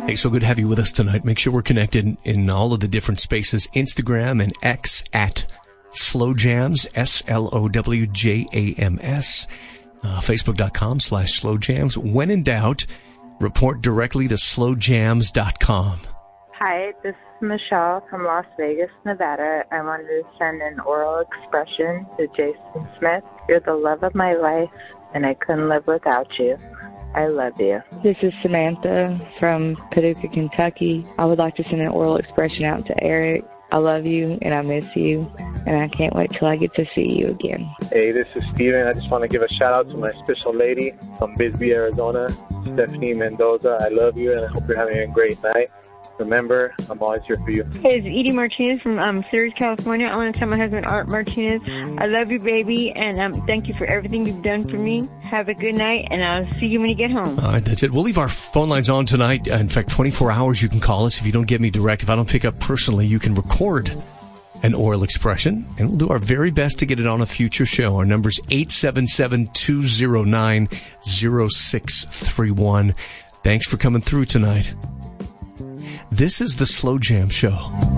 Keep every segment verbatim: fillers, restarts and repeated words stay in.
Hey, so good to have you with us tonight. Make sure we're connected in all of the different spaces. Instagram and X at Slow Jams, S L O W J A M S. Uh, Facebook.com slash Slow Jams. When in doubt, report directly to slow jams dot com. Hi, this is Michelle from Las Vegas, Nevada. I wanted to send an oral expression to Jason Smith. You're the love of my life, and I couldn't live without you. I love you. This is Samantha from Paducah, Kentucky. I would like to send an oral expression out to Eric. I love you, and I miss you, and I can't wait till I get to see you again. Hey, this is Steven. I just want to give a shout-out to my special lady from Bisbee, Arizona, Stephanie Mendoza. I love you, and I hope you're having a great night. Remember, I'm always here for you. Hey, it's Edie Martinez from um, Sirius, California. I want to tell my husband, Art Martinez, I love you, baby, and um, thank you for everything you've done for me. Have a good night, and I'll see you when you get home. All right, that's it. We'll leave our phone lines on tonight. In fact, twenty-four hours you can call us. If you don't get me direct, if I don't pick up personally, you can record an oral expression, and we'll do our very best to get it on a future show. Our number's eight seven seven, two zero nine, zero six three one. Thanks for coming through tonight. This is the Slow Jam Show.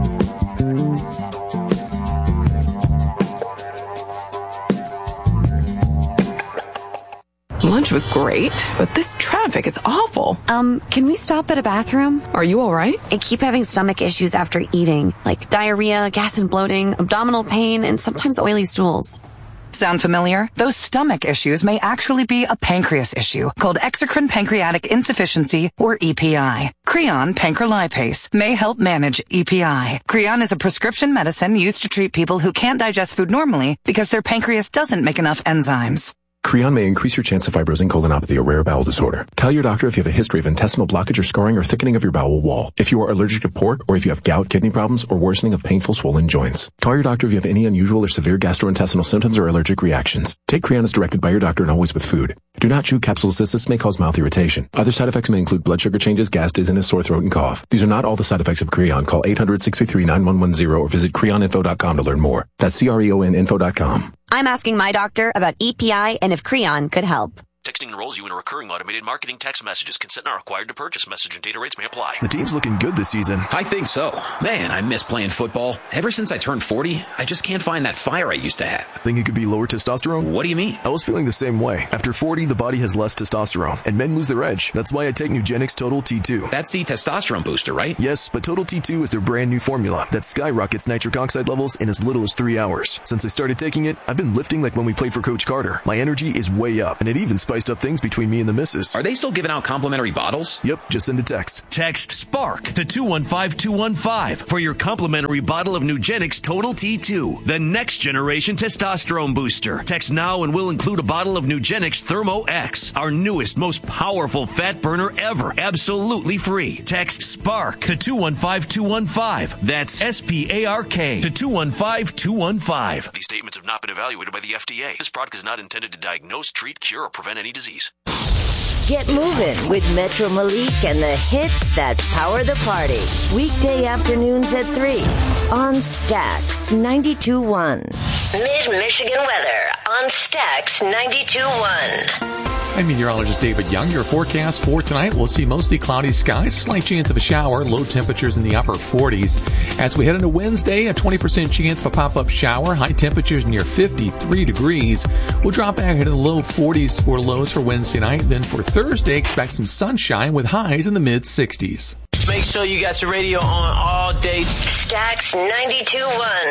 Lunch was great, but this traffic is awful. Um, can we stop at a bathroom? Are you all right? I keep having stomach issues after eating, like diarrhea, gas and bloating, abdominal pain, and sometimes oily stools. Sound familiar? Those stomach issues may actually be a pancreas issue called exocrine pancreatic insufficiency, or E P I. Creon pancrelipase may help manage E P I. Creon is a prescription medicine used to treat people who can't digest food normally because their pancreas doesn't make enough enzymes. Creon may increase your chance of fibrosing colonopathy, a rare bowel disorder. Tell your doctor if you have a history of intestinal blockage or scarring or thickening of your bowel wall, if you are allergic to pork, or if you have gout, kidney problems, or worsening of painful swollen joints. Call your doctor if you have any unusual or severe gastrointestinal symptoms or allergic reactions. Take Creon as directed by your doctor and always with food. Do not chew capsules as this may cause mouth irritation. Other side effects may include blood sugar changes, gas, dizziness, sore throat, and cough. These are not all the side effects of Creon. Call eight hundred, six three three, nine one one zero or visit creon info dot com to learn more. That's C R E O N info dot com. I'm asking my doctor about E P I and if Creon could help. Texting enrolls you in a recurring automated marketing text messages. Consent not required to purchase. Message and data rates may apply. The team's looking good this season. I think so. Man, I miss playing football. Ever since I turned forty, I just can't find that fire I used to have. Think it could be lower testosterone? What do you mean? I was feeling the same way. After forty, the body has less testosterone, and men lose their edge. That's why I take Nugenix Total T two. That's the testosterone booster, right? Yes, but Total T two is their brand new formula that skyrockets nitric oxide levels in as little as three hours. Since I started taking it, I've been lifting like when we played for Coach Carter. My energy is way up, and it even spiced up things between me and the missus. Are they still giving out complimentary bottles? Yep, just send a text. Text SPARK to two one five two one five for your complimentary bottle of Nugenix Total T two, the next generation testosterone booster. Text now and we'll include a bottle of Nugenix Thermo X, our newest, most powerful fat burner ever, absolutely free. Text SPARK to two one five two one five. That's S P A R K to two one five two one five. These statements have not been evaluated by the F D A. This product is not intended to diagnose, treat, cure, or prevent any disease. Get moving with Metro Malik and the hits that power the party. Weekday afternoons at three on Stax ninety-two point one. Mid-Michigan weather on Stax ninety-two point one. I'm meteorologist David Young. Your forecast for tonight, we'll see mostly cloudy skies, slight chance of a shower, low temperatures in the upper forties. As we head into Wednesday, a twenty percent chance of a pop-up shower, high temperatures near fifty-three degrees. We'll drop back into the low forties for lows for Wednesday night. Then for Thursday, expect some sunshine with highs in the mid-sixties. Make sure you got your radio on all day. Stax ninety-two point one.